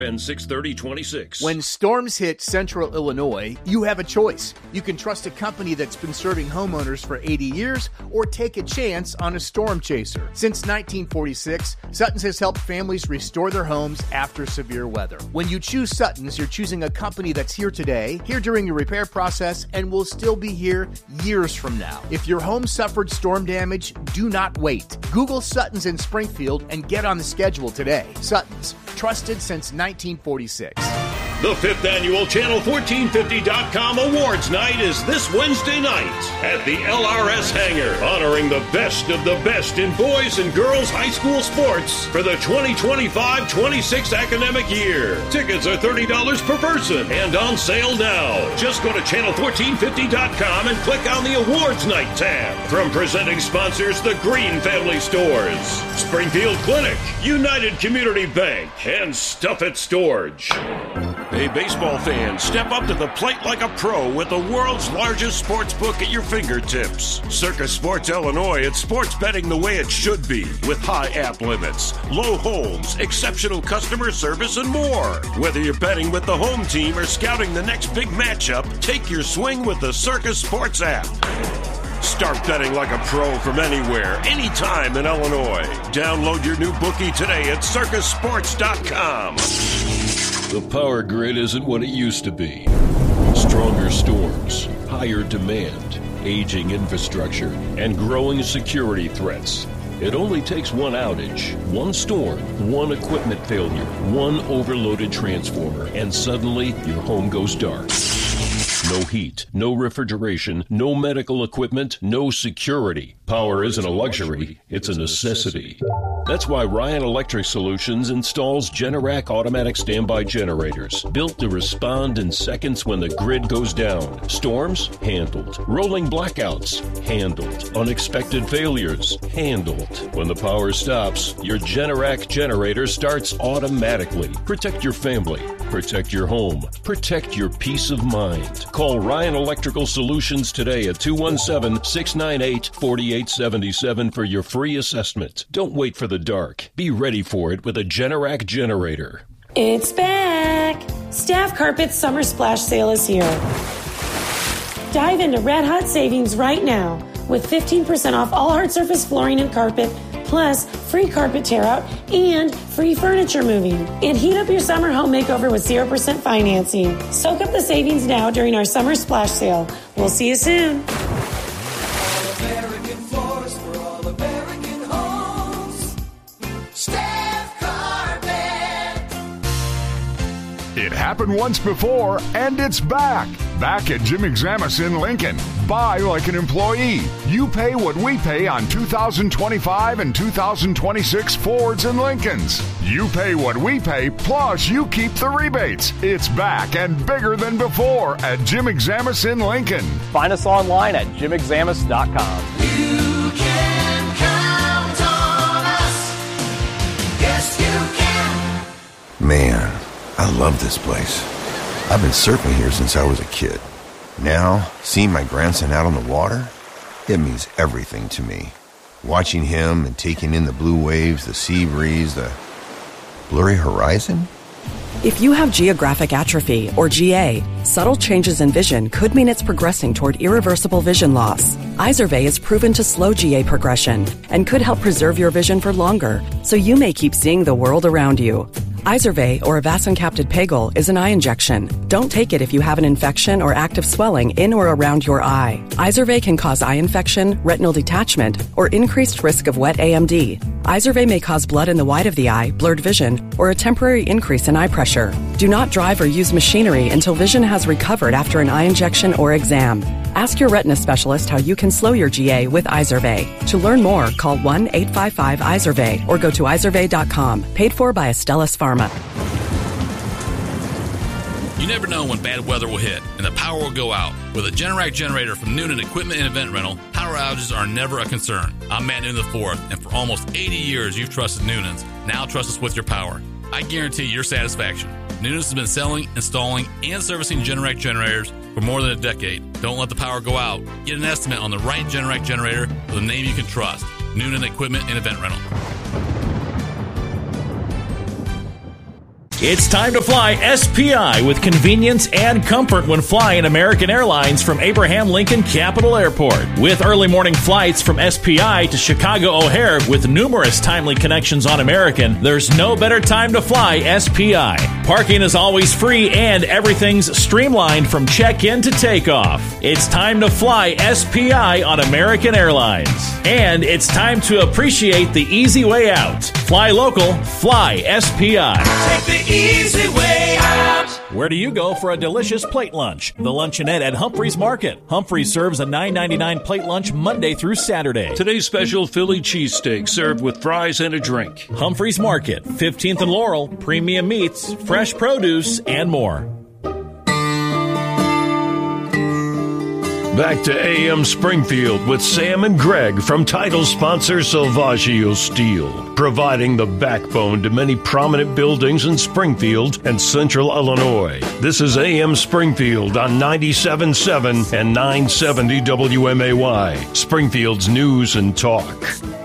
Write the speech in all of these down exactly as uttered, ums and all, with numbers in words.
and six thirty twenty-six. When storms hit central Illinois, you have a choice. You can trust a company that's been serving homeowners for eighty years or take a chance on a storm chaser. Since nineteen forty-six, Sutton's has helped families restore their homes after severe weather. When you choose Sutton's, you're choosing a company that's here today, here during your repair process, and will still be here years from now. If your home suffered storm damage, do not wait. Google Sutton's in Springfield and get on the schedule today. Sutton's, trusted since nineteen forty-six. The fifth annual Channel fourteen fifty dot com Awards Night is this Wednesday night at the L R S Hangar, honoring the best of the best in boys and girls high school sports for the twenty twenty-five twenty-six academic year. Tickets are thirty dollars per person and on sale now. Just go to channel fourteen fifty dot com and click on the Awards Night tab. From presenting sponsors, the Green Family Stores, Springfield Clinic, United Community Bank, and Stuff It Storage. Hey, baseball fans, step up to the plate like a pro with the world's largest sports book at your fingertips. Circus Sports Illinois, it's sports betting the way it should be, with high app limits, low holds, exceptional customer service, and more. Whether you're betting with the home team or scouting the next big matchup, take your swing with the Circus Sports app. Start betting like a pro from anywhere, anytime in Illinois. Download your new bookie today at circus sports dot com. The power grid isn't what it used to be. Stronger storms, higher demand, aging infrastructure, and growing security threats. It only takes one outage, one storm, one equipment failure, one overloaded transformer, and suddenly your home goes dark. No heat, no refrigeration, no medical equipment, no security. Power isn't a luxury, it's a necessity. That's why Ryan Electric Solutions installs Generac automatic standby generators, built to respond in seconds when the grid goes down. Storms? Handled. Rolling blackouts? Handled. Unexpected failures? Handled. When the power stops, your Generac generator starts automatically. Protect your family. Protect your home. Protect your peace of mind. Call Ryan Electrical Solutions today at two one seven, six nine eight, four eight seven seven for your free assessment. Don't wait for the dark. Be ready for it with a Generac generator. It's back! Staff Carpet's Summer Splash Sale is here. Dive into red hot savings right now with fifteen percent off all hard surface flooring and carpet, plus free carpet tear out and free furniture moving. And heat up your summer home makeover with zero percent financing. Soak up the savings now during our Summer Splash Sale. We'll see you soon. All-American floors for all American homes. Staff Carpet. It happened once before, and it's back. Back at Jim Examus in Lincoln. Buy like an employee. You pay what we pay on two thousand twenty-five and two thousand twenty-six Fords and Lincolns. You pay what we pay, plus you keep the rebates. It's back and bigger than before at Jim Examus in Lincoln. Find us online at jim examus dot com. You can count on us. Yes, you can. Man, I love this place. I've been surfing here since I was a kid. Now, seeing my grandson out on the water, it means everything to me. Watching him and taking in the blue waves, the sea breeze, the blurry horizon. If you have geographic atrophy, or G A, subtle changes in vision could mean it's progressing toward irreversible vision loss. Izervay is proven to slow G A progression and could help preserve your vision for longer, so you may keep seeing the world around you. Izervay, or avacincaptad pegol, is an eye injection. Don't take it if you have an infection or active swelling in or around your eye. Izervay can cause eye infection, retinal detachment, or increased risk of wet A M D. Izervay may cause blood in the white of the eye, blurred vision, or a temporary increase in eye pressure. Do not drive or use machinery until vision has recovered after an eye injection or exam. Ask your retina specialist how you can slow your G A with Izervay. To learn more, call one eight five five Izervay or go to izervay dot com. Paid for by Astellas Pharma. You never know when bad weather will hit and the power will go out. With a Generac generator from Noonan Equipment and Event Rental, power outages are never a concern. I'm Matt Noonan the fourth, and for almost eighty years you've trusted Noonan's. Now trust us with your power. I guarantee your satisfaction. Noonan's has been selling, installing, and servicing Generac generators for more than a decade. Don't let the power go out. Get an estimate on the right Generac generator with a name you can trust. Noonan Equipment and Event Rental. It's time to fly S P I with convenience and comfort when flying American Airlines from Abraham Lincoln Capital Airport. With early morning flights from S P I to Chicago O'Hare with numerous timely connections on American, there's no better time to fly S P I. Parking is always free and everything's streamlined from check-in to takeoff. It's time to fly S P I on American Airlines. And it's time to appreciate the easy way out. Fly local, fly S P I. Take the easy way out. Where do you go for a delicious plate lunch? The Luncheonette at Humphreys Market. Humphreys serves a nine ninety-nine plate lunch Monday through Saturday. Today's special Philly cheesesteak served with fries and a drink. Humphreys Market, fifteenth and Laurel, premium meats, fresh produce, and more. Back to A M Springfield with Sam and Greg from title sponsor Salvaggio Steel, providing the backbone to many prominent buildings in Springfield and Central Illinois. This is A M Springfield on ninety-seven point seven and nine seventy W M A Y, Springfield's news and talk.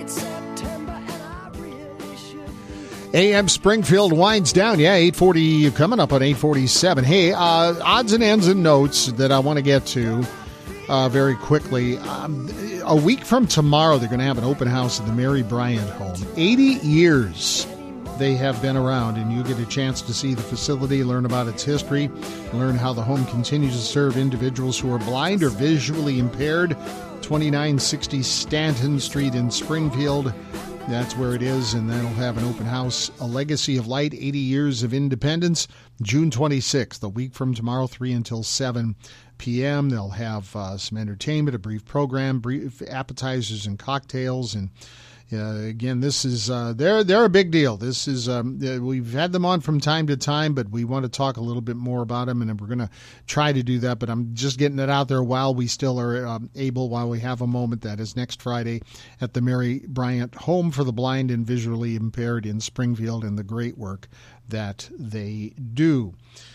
A M Springfield winds down. Yeah, eight forty coming up on eight forty-seven. Hey, uh, odds and ends and notes that I want to get to uh, very quickly. Um, a week from tomorrow, they're going to have an open house at the Mary Bryant home. eighty years they have been around, and you get a chance to see the facility, learn about its history, learn how the home continues to serve individuals who are blind or visually impaired. twenty-nine sixty Stanton Street in Springfield. That's where it is, and then we'll have an open house, A Legacy of Light, eighty years of Independence, June twenty-sixth, a week from tomorrow, three until seven p.m. They'll have uh, some entertainment, a brief program, brief appetizers and cocktails, and uh, again, this is uh, they're they're a big deal. This is um, we've had them on from time to time, but we want to talk a little bit more about them, and we're going to try to do that. But I'm just getting it out there while we still are um, able, while we have a moment. That is next Friday at the Mary Bryant Home for the Blind and Visually Impaired in Springfield, and the great work that they do.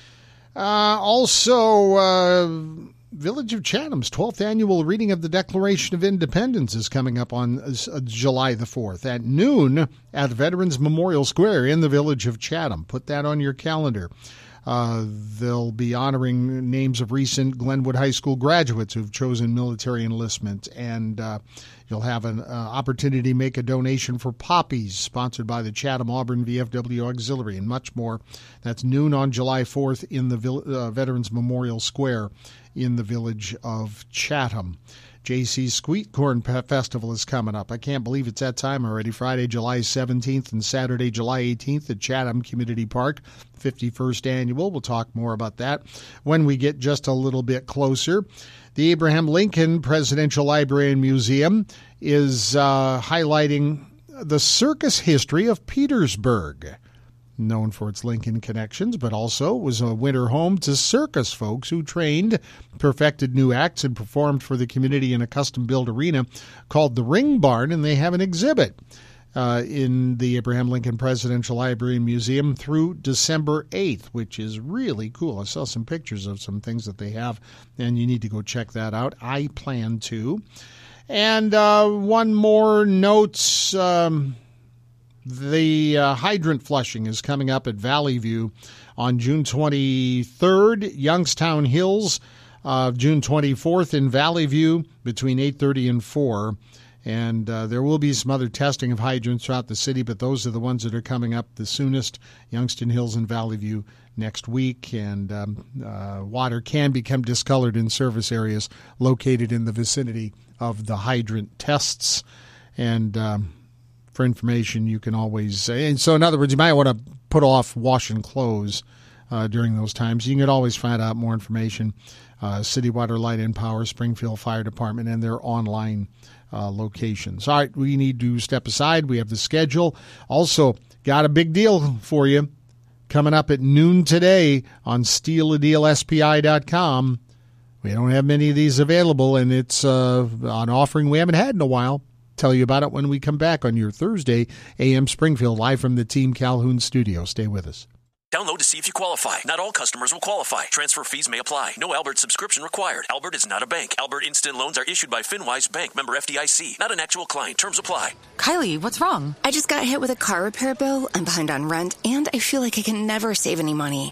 Uh, also, uh, Village of Chatham's twelfth annual reading of the Declaration of Independence is coming up on uh, July the fourth at noon at Veterans Memorial Square in the Village of Chatham. Put that on your calendar. Uh, they'll be honoring names of recent Glenwood High School graduates who've chosen military enlistment, and uh, you'll have an uh, opportunity to make a donation for Poppies, sponsored by the Chatham Auburn V F W Auxiliary, and much more. That's noon on July fourth in the uh, Veterans Memorial Square in the Village of Chatham. J C's Sweet Corn Festival is coming up. I can't believe it's that time already. Friday, July seventeenth and Saturday, July eighteenth at Chatham Community Park, fifty-first annual. We'll talk more about that when we get just a little bit closer. The Abraham Lincoln Presidential Library and Museum is uh, highlighting the circus history of Petersburg, known for its Lincoln connections, but also was a winter home to circus folks who trained, perfected new acts, and performed for the community in a custom-built arena called the Ring Barn, and they have an exhibit uh, in the Abraham Lincoln Presidential Library and Museum through December eighth, which is really cool. I saw some pictures of some things that they have, and you need to go check that out. I plan to. And uh, one more note. Um, The uh, hydrant flushing is coming up at Valley View on June twenty-third, Youngstown Hills, uh, June twenty-fourth in Valley View between eight thirty and four. And uh, there will be some other testing of hydrants throughout the city, but those are the ones that are coming up the soonest, Youngstown Hills and Valley View next week. And um, uh, water can become discolored in service areas located in the vicinity of the hydrant tests. And um, for information, you can always, and so in other words, you might want to put off washing clothes uh, during those times. You can always find out more information. Uh, City Water, Light and Power, Springfield Fire Department, and their online uh, locations. All right, we need to step aside. We have the schedule. Also, got a big deal for you coming up at noon today on steal a deal S P I dot com. We don't have many of these available, and it's uh, an offering we haven't had in a while. Tell you about it when we come back on your Thursday A M Springfield, live from the Team Calhoun studio. Stay with us. Download to see if you qualify. Not all customers will qualify. Transfer fees may apply. No Albert subscription required. Albert is not a bank. Albert Instant Loans are issued by FinWise Bank, member F D I C. Not an actual client. Terms apply. Kylie, what's wrong? I just got hit with a car repair bill. I'm behind on rent, and I feel like I can never save any money.